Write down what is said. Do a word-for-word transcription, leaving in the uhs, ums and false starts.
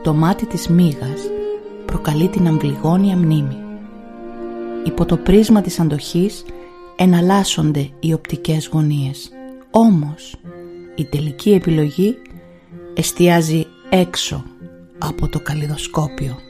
το μάτι της μύγας προκαλεί την αμβλιγόνια μνήμη. Υπό το πρίσμα της αντοχής εναλλάσσονται οι οπτικές γωνίες. Όμως η τελική επιλογή εστιάζει έξω από το καλλιδοσκόπιο.